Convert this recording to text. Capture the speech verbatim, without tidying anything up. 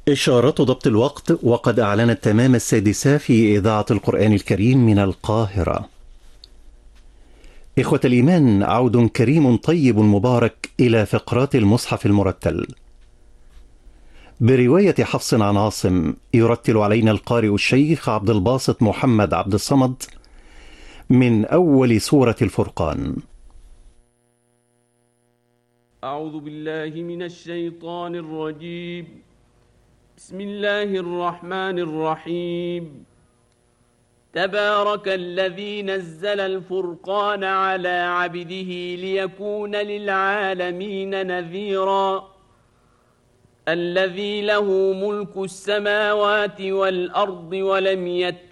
إشارة ضبط الوقت، وقد أعلنت تمام السادسة في إذاعة القرآن الكريم من القاهرة. إخوة الإيمان، عود كريم طيب مبارك إلى فقرات المصحف المرتل. برواية حفص عن عاصم، يرتل علينا القارئ الشيخ عبد الباسط محمد عبد الصمد من أول سورة الفرقان. أعوذ بالله من الشيطان الرجيم. بسم الله الرحمن الرحيم. تبارك الذي نزل الفرقان على عبده ليكون للعالمين نذيرا. الذي له ملك السماوات والأرض ولم يتخذ